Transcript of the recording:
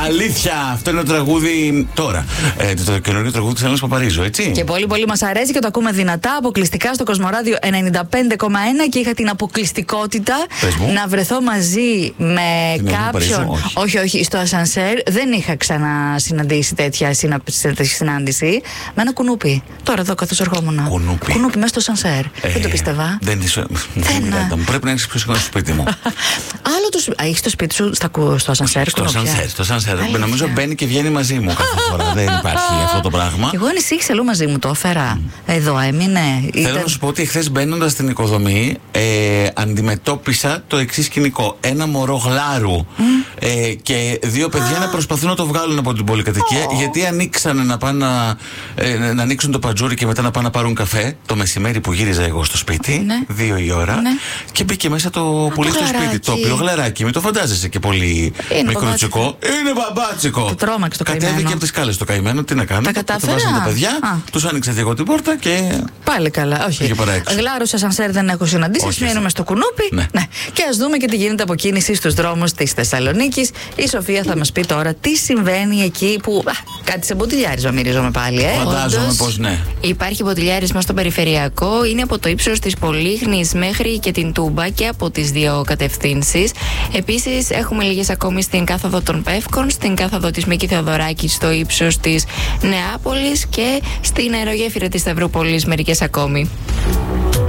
Αλήθεια, αυτό είναι το τραγούδι τώρα. Το καινούργιο τραγούδι της Έλληνας Παπαρίζου, έτσι. Και πολύ πολύ μας αρέσει και το ακούμε δυνατά, αποκλειστικά στο Κοσμοράδιο 95,1 και είχα την αποκλειστικότητα να βρεθώ μαζί με κάποιον. Όχι, στο ασανσέρ δεν είχα ξανασυναντήσει τέτοια συνάντηση. Με ένα κουνούπι. Τώρα εδώ καθώς ερχόμουν. Κουνούπι μέσα στο ασανσέρ. Δεν το πίστευα. Δεν πρέπει να έχεις πιο συχνά στο σπίτι μου. Άλλο το. Έχεις το σπίτι σου στο ασανσέρ. Στο ασανσέρ. Νομίζω μπαίνει και βγαίνει μαζί μου κάθε φορά. Δεν υπάρχει αυτό το πράγμα. Εγώ ανησύχησα λίγο μαζί μου, το έφερα. Εδώ έμεινε. Θέλω να σου πω ότι εχθές μπαίνοντας στην οικοδομή αντιμετώπισα το εξής σκηνικό. Ένα μωρό γλάρου και δύο παιδιά να προσπαθούν να το βγάλουν από την πολυκατοικία γιατί ανοίξανε να πάνε να ανοίξουν το παντζούρι και μετά να πάνε να πάρουν καφέ το μεσημέρι που γύριζα εγώ στο σπίτι, 2 η ώρα, και μπήκε μέσα το πουλί στο σπίτι. Το οποίο γλαράκι, μην το φαντάζεσαι και πολύ μικροτσικό. Είναι μπαμπάτσικο. Το τρόμαξε το καημένο. Κατέβηκε από τις σκάλες το καημένο, τι να κάνω. Τα κατάφερα. Τα παιδιά, τους άνοιξα εγώ την πόρτα και. Πάλι καλά, όχι. Γλάρου σε ασανσέρ δεν έχω συναντήσει. Μείνουμε στο κουνούπι. Ναι. Και ας δούμε και τι γίνεται από κίνηση στους δρόμους της Θεσσαλονίκης. Η Σοφία θα μας πει τώρα τι συμβαίνει εκεί που. Κάτι σε μποτιλιάρισμα μυρίζομαι πάλι, Φαντάζομαι πως ναι. Υπάρχει μποτιλιάρισμα στο περιφερειακό. Είναι από το ύψος της Πολύχνης μέχρι και την Τούμπα και από τις δύο κατευθύνσεις. Επίσης, έχουμε λίγες ακόμη στην κάθοδο των Πεύκων, στην κάθοδο της Μίκη Θεοδωράκη στο ύψος της Νεάπολης και στην αερογέφυρα της Σταυρούπολης μερικές ακόμη.